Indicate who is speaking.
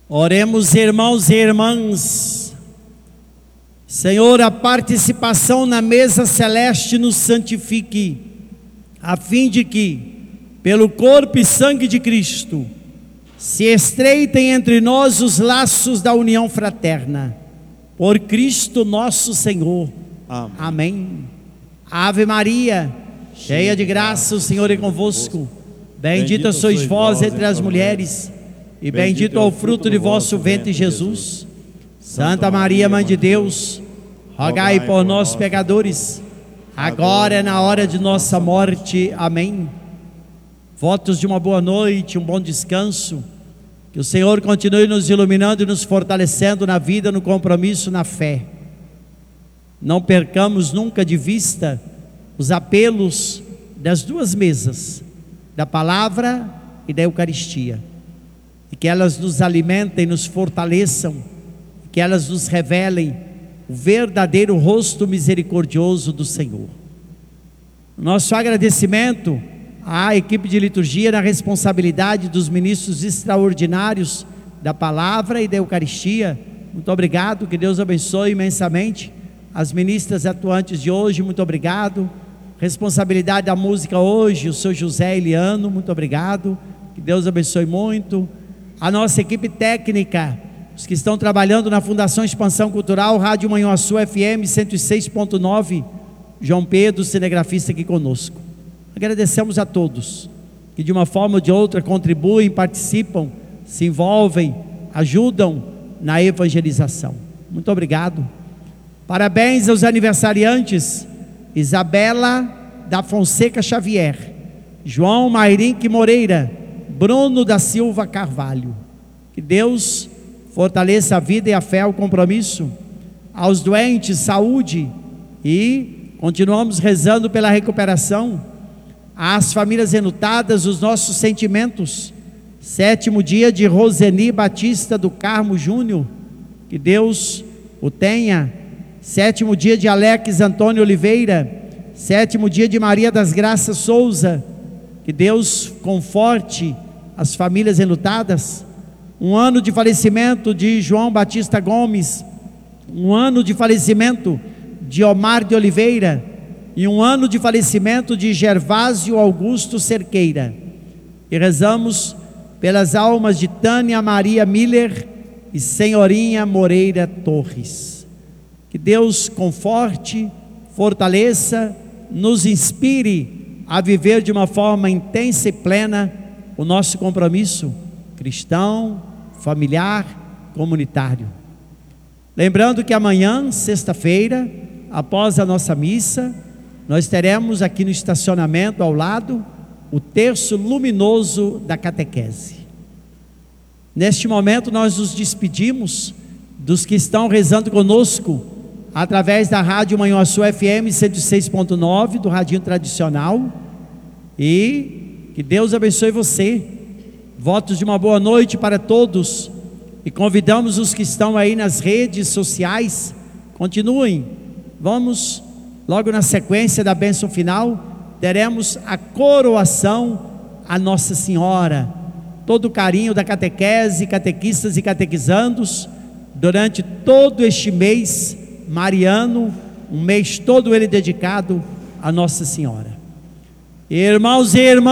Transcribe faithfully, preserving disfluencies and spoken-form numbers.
Speaker 1: Oremos, irmãos e irmãs. Senhor, a participação na mesa celeste nos santifique, a fim de que, pelo corpo e sangue de Cristo, se estreitem entre nós os laços da união fraterna. Por Cristo nosso Senhor. Amém. Amém. Ave Maria, cheia de graça, o Senhor é convosco. Bendita sois vós entre as mulheres, e bendito é o fruto de vosso ventre, Jesus. Santa Maria, Mãe de Deus, rogai por nós, pecadores, agora é na hora de nossa morte. Amém. Votos de uma boa noite, um bom descanso. Que o Senhor continue nos iluminando e nos fortalecendo na vida, no compromisso, na fé. Não percamos nunca de vista os apelos das duas mesas, da palavra e da Eucaristia. E que elas nos alimentem, nos fortaleçam, que elas nos revelem o verdadeiro rosto misericordioso do Senhor. Nosso agradecimento à equipe de liturgia na responsabilidade dos ministros extraordinários da palavra e da Eucaristia. Muito obrigado, que Deus abençoe imensamente as ministras atuantes de hoje. Muito obrigado. Responsabilidade da música hoje, o seu José Eliano, muito obrigado, que Deus abençoe muito. A nossa equipe técnica, os que estão trabalhando na Fundação Expansão Cultural, Rádio Manhuaçu F M cento e seis ponto nove, João Pedro, cinegrafista, aqui conosco. Agradecemos a todos que de uma forma ou de outra contribuem, participam, se envolvem, ajudam na evangelização. Muito obrigado. Parabéns aos aniversariantes: Isabela da Fonseca Xavier, João Mairinque Moreira, Bruno da Silva Carvalho. Que Deus fortaleça a vida e a fé, o compromisso. Aos doentes, saúde, e continuamos rezando pela recuperação. Às famílias enlutadas, os nossos sentimentos. Sétimo dia de Roseni Batista do Carmo Júnior, que Deus o tenha. Sétimo dia de Alex Antônio Oliveira. Sétimo dia de Maria das Graças Souza, que Deus conforte as famílias enlutadas. Um ano de falecimento de João Batista Gomes, um ano de falecimento de Omar de Oliveira, e um ano de falecimento de Gervásio Augusto Cerqueira. E rezamos pelas almas de Tânia Maria Miller e Senhorinha Moreira Torres. Que Deus conforte, fortaleça, nos inspire a viver de uma forma intensa e plena o nosso compromisso cristão, familiar, comunitário. Lembrando que amanhã, sexta-feira, após a nossa missa, nós teremos aqui no estacionamento ao lado o terço luminoso da catequese. Neste momento nós nos despedimos dos que estão rezando conosco através da Rádio Manhuaçu F M cento e seis ponto nove, do radinho tradicional. E que Deus abençoe você. Votos de uma boa noite para todos. E convidamos os que estão aí nas redes sociais, continuem. Vamos, logo na sequência da bênção final, teremos a coroação a Nossa Senhora. Todo o carinho da catequese, catequistas e catequizandos, durante todo este mês mariano, um mês todo ele dedicado a Nossa Senhora. Irmãos e irmãs,